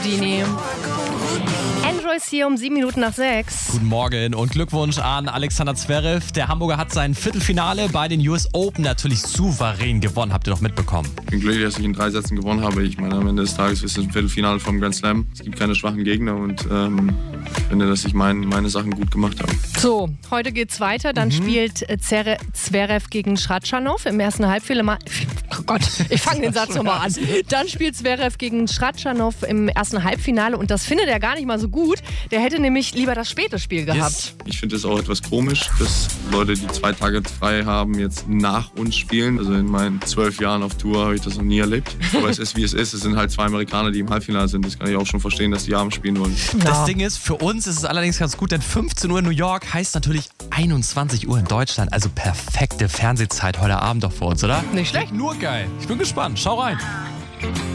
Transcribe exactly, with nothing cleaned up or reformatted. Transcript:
Dini. Android hier um sieben Minuten nach sechs. Guten Morgen und Glückwunsch an Alexander Zverev. Der Hamburger hat sein Viertelfinale bei den U S Open natürlich souverän gewonnen. Habt ihr doch mitbekommen? Ich bin glücklich, dass ich in drei Sätzen gewonnen habe. Ich meine, am Ende des Tages ist es ein Viertelfinale vom Grand Slam. Es gibt keine schwachen Gegner und ähm, ich finde, dass ich mein, meine Sachen gut gemacht habe. So, heute geht's weiter. Dann mhm. spielt Zere- Zverev gegen Schratschanow im ersten Halbfinale. Oh Gott, ich fange den Satz nochmal an. Dann spielt Zverev gegen Schratschanow im ersten Halbfinale und das findet er gar nicht mal so gut. Der hätte nämlich lieber das späte Spiel gehabt. Yes. Ich finde es auch etwas komisch, dass Leute, die zwei Tage frei haben, jetzt nach uns spielen. Also in meinen zwölf Jahren auf Tour habe ich das noch nie erlebt. Aber es ist, wie es ist. Es sind halt zwei Amerikaner, die im Halbfinale sind. Das kann ich auch schon verstehen, dass die abends spielen wollen. Ja. Das Ding ist, für uns ist es allerdings ganz gut, denn fünfzehn Uhr in New York heißt natürlich einundzwanzig Uhr in Deutschland. Also perfekte Fernsehzeit heute Abend doch für uns, oder? Nicht schlecht. Nur geil. Ich bin gespannt. Schau rein.